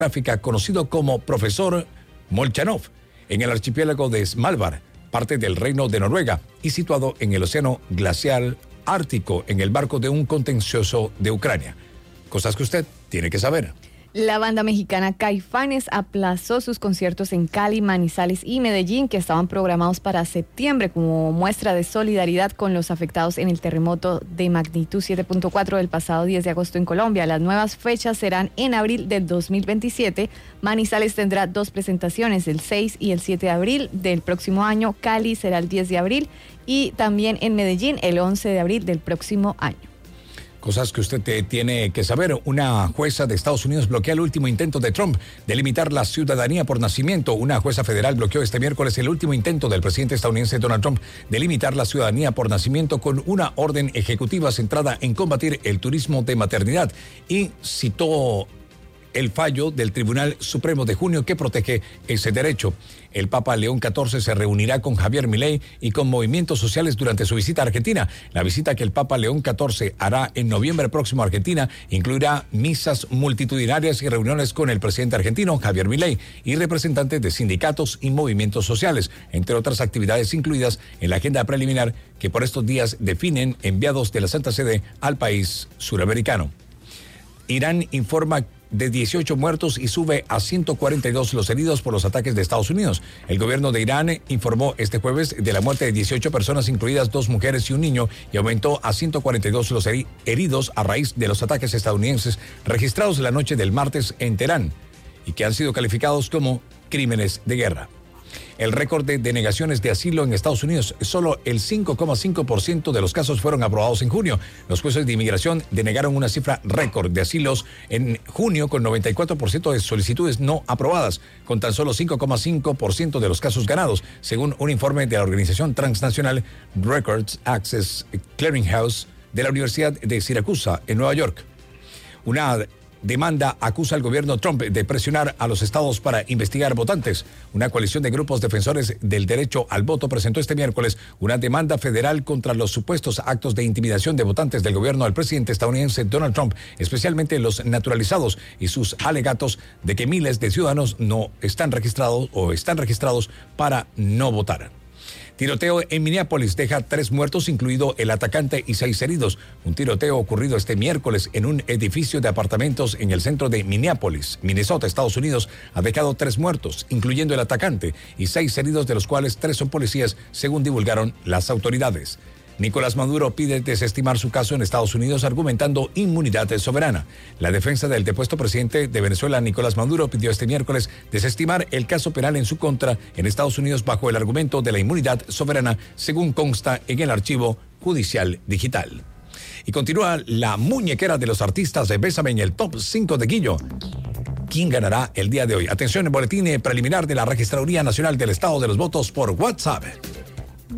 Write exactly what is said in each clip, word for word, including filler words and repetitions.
gráfica conocido como Profesor Molchanov, en el archipiélago de Svalbard, parte del Reino de Noruega, y situado en el Océano Glacial Ártico, en el barco de un contencioso de Ucrania. Cosas que usted tiene que saber. La banda mexicana Caifanes aplazó sus conciertos en Cali, Manizales y Medellín, que estaban programados para septiembre como muestra de solidaridad con los afectados en el terremoto de magnitud siete punto cuatro del pasado diez de agosto en Colombia. Las nuevas fechas serán en abril del dos mil veintisiete. Manizales tendrá dos presentaciones, el seis y el siete de abril del próximo año. Cali será el diez de abril y también en Medellín el once de abril del próximo año. Cosas que usted te tiene que saber. Una jueza de Estados Unidos bloquea el último intento de Trump de limitar la ciudadanía por nacimiento. Una jueza federal bloqueó este miércoles el último intento del presidente estadounidense Donald Trump de limitar la ciudadanía por nacimiento con una orden ejecutiva centrada en combatir el turismo de maternidad, y citó el fallo del Tribunal Supremo de junio que protege ese derecho. El Papa León catorce se reunirá con Javier Milei y con movimientos sociales durante su visita a Argentina. La visita que el Papa León catorce hará en noviembre próximo a Argentina incluirá misas multitudinarias y reuniones con el presidente argentino Javier Milei y representantes de sindicatos y movimientos sociales, entre otras actividades incluidas en la agenda preliminar que por estos días definen enviados de la Santa Sede al país suramericano. Irán informa de dieciocho muertos y sube a ciento cuarenta y dos los heridos por los ataques de Estados Unidos. El gobierno de Irán informó este jueves de la muerte de dieciocho personas, incluidas dos mujeres y un niño, y aumentó a ciento cuarenta y dos los heridos a raíz de los ataques estadounidenses registrados la noche del martes en Teherán y que han sido calificados como crímenes de guerra. El récord de denegaciones de asilo en Estados Unidos, solo el cinco coma cinco por ciento de los casos fueron aprobados en junio. Los jueces de inmigración denegaron una cifra récord de asilos en junio con noventa y cuatro por ciento de solicitudes no aprobadas, con tan solo cinco coma cinco por ciento de los casos ganados, según un informe de la organización transnacional Records Access Clearinghouse de la Universidad de Siracusa en Nueva York. Una demanda acusa al gobierno Trump de presionar a los estados para investigar votantes. Una coalición de grupos defensores del derecho al voto presentó este miércoles una demanda federal contra los supuestos actos de intimidación de votantes del gobierno del presidente estadounidense Donald Trump, especialmente los naturalizados, y sus alegatos de que miles de ciudadanos no están registrados o están registrados para no votar. Tiroteo en Minneapolis deja tres muertos, incluido el atacante, y seis heridos. Un tiroteo ocurrido este miércoles en un edificio de apartamentos en el centro de Minneapolis, Minnesota, Estados Unidos, ha dejado tres muertos, incluyendo el atacante, y seis heridos, de los cuales tres son policías, según divulgaron las autoridades. Nicolás Maduro pide desestimar su caso en Estados Unidos, argumentando inmunidad soberana. La defensa del depuesto presidente de Venezuela, Nicolás Maduro, pidió este miércoles desestimar el caso penal en su contra en Estados Unidos bajo el argumento de la inmunidad soberana, según consta en el archivo judicial digital. Y continúa la muñequera de los artistas de Bésame en el top cinco de Guillo. ¿Quién ganará el día de hoy? Atención, el boletín preliminar de la Registraduría Nacional del Estado de los Votos por WhatsApp. No,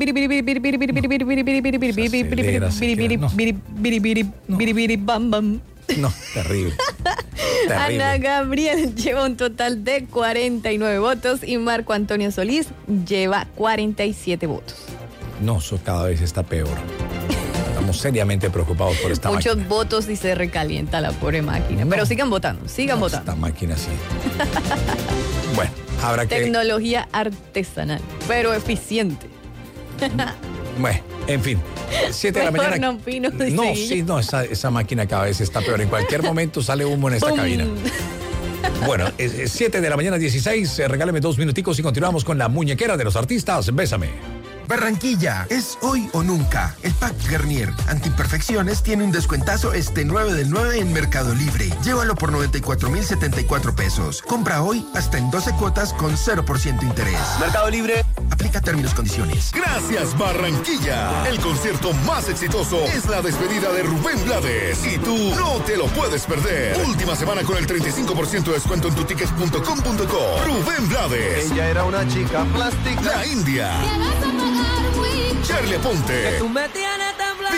terrible. Ana Gabriel lleva un total de cuarenta y nueve votos y Marco Antonio Solís lleva cuarenta y siete votos. No, eso cada vez está peor. Estamos seriamente preocupados por esta Muchos máquina. votos y se recalienta la pobre máquina. No, pero sigan votando, sigan no, votando. Esta máquina sí. Bueno, habrá que... Tecnología artesanal, pero eficiente. Bueno, en fin. siete de la Mejor mañana. No, opino, no sí, no, esa, esa máquina cada vez está peor. En cualquier momento sale humo en esta ¡Bum! cabina. Bueno, es siete de la mañana, dieciséis. Eh, regálame dos minuticos y continuamos con la muñequera de los artistas. Bésame. Barranquilla, es hoy o nunca. El Pack Garnier Antiimperfecciones tiene un descuentazo este nueve del nueve en Mercado Libre. Llévalo por noventa y cuatro mil setenta y cuatro pesos. Compra hoy hasta en doce cuotas con cero por ciento interés. Mercado Libre. Aplica términos y condiciones. Gracias, Barranquilla. El concierto más exitoso es la despedida de Rubén Blades. Y tú no te lo puedes perder. Última semana con el treinta y cinco por ciento de descuento en tutickets punto com punto co. Rubén Blades. Ella era una chica plástica. La India. Charlie Ponte. Tú me tienes tan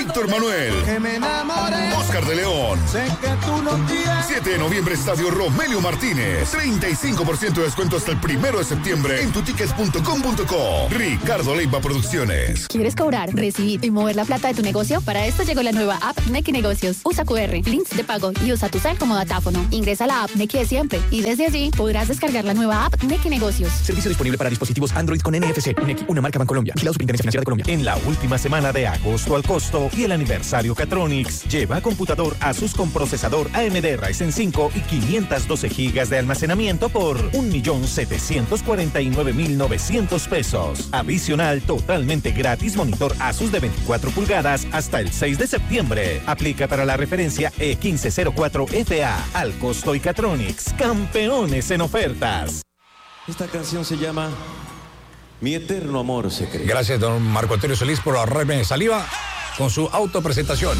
Víctor Manuel, que me enamoré. Oscar de León. Sé que tú no quieres. siete de noviembre, Estadio Romelio Martínez. treinta y cinco por ciento de descuento hasta el primero de septiembre en tutickets punto com punto co. Ricardo Leiva Producciones. ¿Quieres cobrar, recibir y mover la plata de tu negocio? Para esto llegó la nueva app Nequi Negocios. Usa cu erre, links de pago y usa tu cel como datáfono. Ingresa a la app Nequi de siempre y desde allí podrás descargar la nueva app Nequi Negocios. Servicio disponible para dispositivos Android con N F C. Nequi, una marca Bancolombia. Vigilado Superintendencia Financiera de Colombia. En la última semana de agosto al costo y el aniversario Catronics, lleva computador Asus con procesador A M D Ryzen cinco y quinientas doce gigas de almacenamiento por un millón setecientos cuarenta y nueve mil novecientos pesos. Adicional, totalmente gratis monitor Asus de veinticuatro pulgadas hasta el seis de septiembre. Aplica para la referencia E quince cero cuatro F A. Al costo y Catronics, campeones en ofertas. Esta canción se llama Mi Eterno Amor Secreto. Gracias, don Marco Antonio Solís, por ahorrarme saliva con su autopresentación.